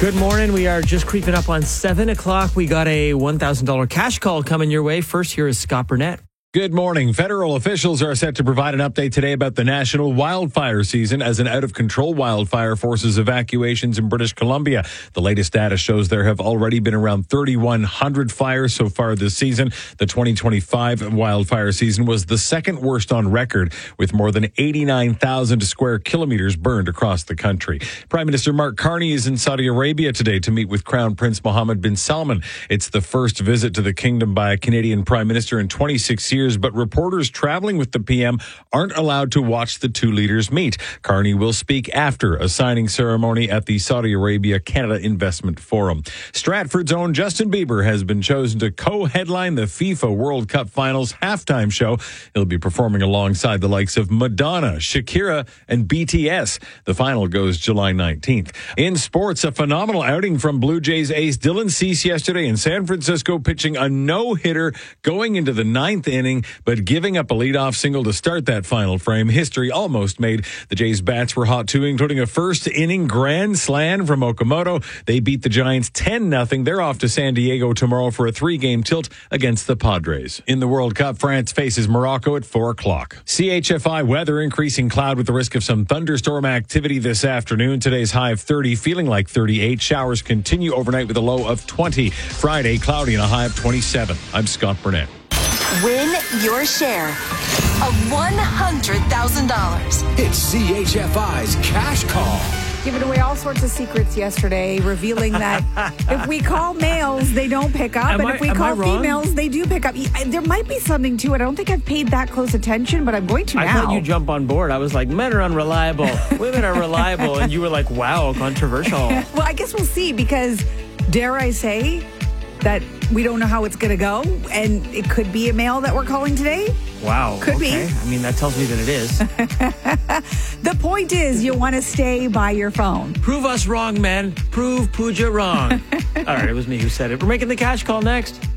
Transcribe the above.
Good morning. We are just creeping up on 7 o'clock. We got a $1,000 cash call coming your way. First, here is Scott Burnett. Good morning. Federal officials are set to provide an update today about the national wildfire season as an out-of-control wildfire forces evacuations in British Columbia. The latest data shows there have already been around 3,100 fires so far this season. The 2025 wildfire season was the second worst on record, with more than 89,000 square kilometers burned across the country. Prime Minister Mark Carney is in Saudi Arabia today to meet with Crown Prince Mohammed bin Salman. It's the first visit to the kingdom by a Canadian Prime Minister in 26 years. But reporters traveling with the PM aren't allowed to watch the two leaders meet. Carney will speak after a signing ceremony at the Saudi Arabia Canada Investment Forum. Stratford's own Justin Bieber has been chosen to co-headline the FIFA World Cup Finals halftime show. He'll be performing alongside the likes of Madonna, Shakira, and BTS. The final goes July 19th. In sports, a phenomenal outing from Blue Jays ace Dylan Cease yesterday in San Francisco, pitching a no-hitter going into the ninth inning, but giving up a leadoff single to start that final frame. History almost made. The Jays bats were hot too, including a first inning grand slam from Okamoto. They beat the Giants 10-0. They're off to San Diego tomorrow for a 3-game tilt against the Padres. In the World Cup, France faces Morocco at 4 o'clock. CHFI weather, increasing cloud with the risk of some thunderstorm activity this afternoon. Today's high of 30, feeling like 38. Showers continue overnight with a low of 20. Friday, cloudy and a high of 27. I'm Scott Burnett. Win your share of $100,000. It's CHFI's Cash Call. Giving away all sorts of secrets yesterday, revealing that if we call males, they don't pick up. And if we call females, they do pick up. There might be something to it. I don't think I've paid that close attention, but I'm going to now. I thought you'd jump on board. I was like, men are unreliable. Women are reliable. And you were like, wow, controversial. Well, I guess we'll see, because dare I say that we don't know how it's going to go, and it could be a male that we're calling today. Wow. Could be. I mean, that tells me that it is. The point is, you want to stay by your phone. Prove us wrong, men. Prove Pooja wrong. All right, it was me who said it. We're making the cash call next.